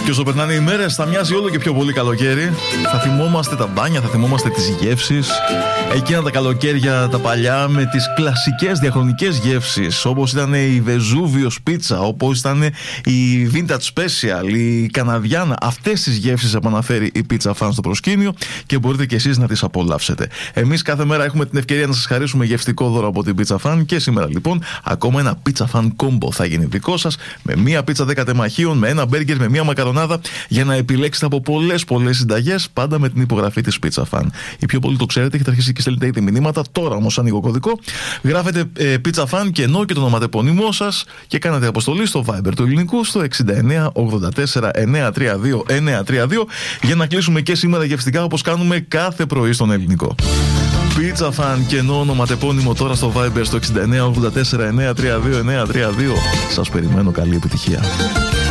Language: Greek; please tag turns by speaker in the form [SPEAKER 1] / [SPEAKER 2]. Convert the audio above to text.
[SPEAKER 1] Και όσο περνάνε οι μέρες, θα μοιάζει όλο και πιο πολύ καλοκαίρι. Θα θυμόμαστε τα μπάνια, θα θυμόμαστε τις γεύσεις. Εκείνα τα καλοκαίρια τα παλιά με τις κλασικές διαχρονικές γεύσεις, όπως ήταν η Vesuvius πίτσα, όπως ήταν η Vintage Special, η Καναδιάνα. Αυτές τις γεύσεις επαναφέρει η Pizza Fan στο προσκήνιο και μπορείτε και εσείς να τις απολαύσετε. Εμείς κάθε μέρα έχουμε την ευκαιρία να σας χαρίσουμε γευστικό δώρο από την Pizza Fan και σήμερα λοιπόν ακόμα ένα Pizza Fan Combo θα γίνει δικό σας, με μία πίτσα 10 τεμαχίων, με ένα μπέργκερ, με μία μακαρονάδα, για να επιλέξετε από πολλές συνταγές, πάντα με την υπογραφή της Pizza Fan. Οι πιο πολλοί το ξέρετε, έχετε αρχίσει και στέλνετε ήδη μηνύματα. Τώρα όμως ανοίγω κωδικό. Γράφετε Pizza Fan και ενώ και το ονοματεπώνυμό σας και κάνετε αποστολή στο Viber του ελληνικού στο 69 84 932 932 για να κλείσουμε και σήμερα γευστικά όπως κάνουμε κάθε πρωί στον ελληνικό. Pizza Fan και ενώ ονοματεπώνυμο τώρα στο Viber στο 69 84 932 932. Σας περιμένω, καλή επιτυχία.